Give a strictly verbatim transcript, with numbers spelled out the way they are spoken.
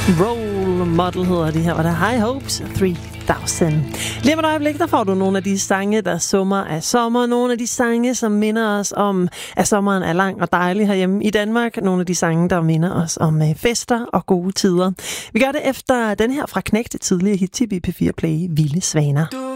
Role Model hedder det her, og der er High Hopes tre tusind. Lige om et øjeblik, der får du nogle af de sange, der summer af sommer. Nogle af de sange, som minder os om, at sommeren er lang og dejlig herhjemme i Danmark. Nogle af de sange, der minder os om fester og gode tider. Vi gør det efter den her fra Knægt, tidligere hit til B P fire Play, Vilde Svaner.